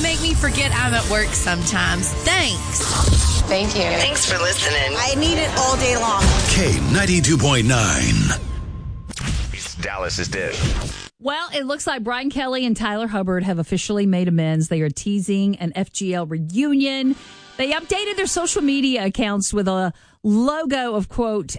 make me forget I'm at work sometimes. Thanks. Thank you. Thanks for listening. I need it all day long. K92.9. Dallas is dead. Well, it looks like Brian Kelly and Tyler Hubbard have officially made amends. They are teasing an FGL reunion. They updated their social media accounts with a logo of, quote,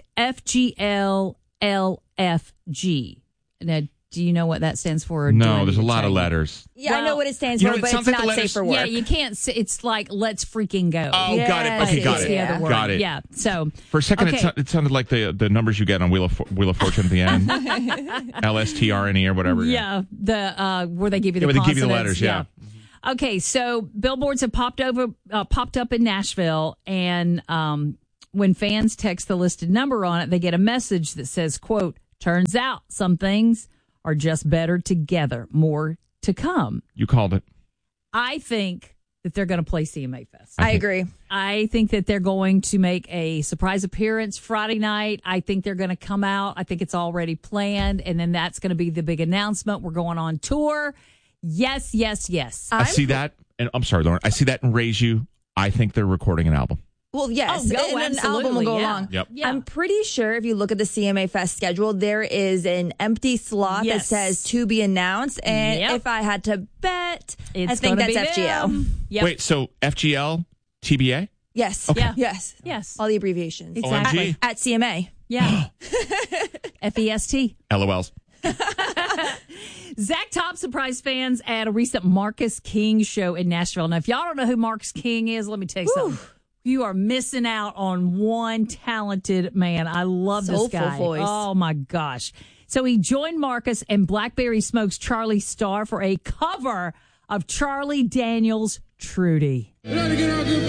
FGLLFG. Now, do you know what that stands for? Or No, there's a lot of letters. Yeah, I know what it stands You know, for, it but sounds it's like the not letters- safe for work. Yeah, you can't say it's like let's freaking go. Oh, got it. Okay, got It's it. the other word. Got it. Yeah. So For a second, okay. it sounded like the numbers you get on Wheel of Fortune at the end. LSTRNE or whatever. Yeah, the where they give you the where they give you the consonants. letters, yeah. Okay, so billboards have popped up in Nashville, and when fans text the listed number on it, they get a message that says, quote, turns out some things are just better together. More to come. You called it. I think that they're going to play CMA Fest. I agree. I think that they're going to make a surprise appearance Friday night. I think they're going to come out. I think it's already planned. And then that's going to be the big announcement. We're going on tour. Yes, yes, yes. I see that. And I'm sorry, Lauren. I see that in Raise You. I think they're recording an album. Well, yes, Oh, and an album will go yeah. along. Yep. Yeah. I'm pretty sure if you look at the CMA Fest schedule, there is an empty slot Yes. that says to be announced. And Yep. if I had to bet, I It's think gonna that's be FGO. them. Yep. Wait, so FGL, TBA? Yes. Okay. Yeah. Yes. Yes. All the abbreviations. Exactly. OMG. At CMA. Yeah. FEST. LOLs. Zach Top surprised fans at a recent Marcus King show in Nashville. Now, if y'all don't know who Marcus King is, let me tell you something. You are missing out on one talented man. I love this Soulful guy. voice. Oh, my gosh. So he joined Marcus and Blackberry Smoke's Charlie Starr for a cover of Charlie Daniels' Trudy.